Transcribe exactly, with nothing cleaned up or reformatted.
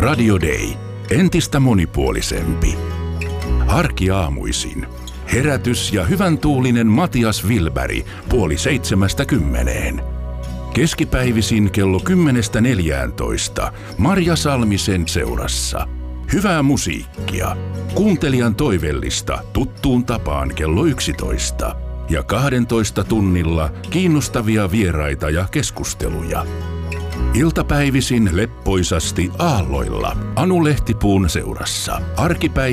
Radio Day. Entistä monipuolisempi. Arkiaamuisin. Herätys ja hyvän tuulinen Matias Wilberg puoli seitsemästä kymmeneen. Keskipäivisin kello kymmenestä neljääntoista Marja Salmisen seurassa. Hyvää musiikkia. Kuuntelijan toivellista tuttuun tapaan kello yksitoista. Ja kahdentoista tunnilla kiinnostavia vieraita ja keskusteluja. Iltapäivisin leppoisasti aalloilla Anu Lehtipuun seurassa. Arkipäivisin